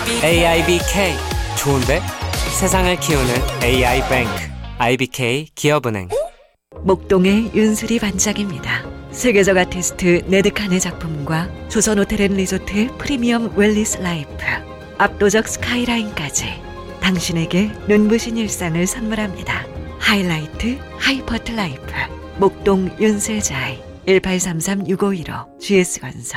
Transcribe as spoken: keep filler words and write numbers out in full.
에이아이비케이 좋은데? 세상을 키우는 에이아이뱅크 아이비케이 기업은행. 목동의 윤수리 반장입니다. 세계적 아티스트 네드칸의 작품과 조선호텔앤리조트 프리미엄 웰리스 라이프, 압도적 스카이라인까지 당신에게 눈부신 일상을 선물합니다. 하이라이트 하이퍼트 라이프 목동 윤세자이 일팔삼삼 육오일오 지에스건설.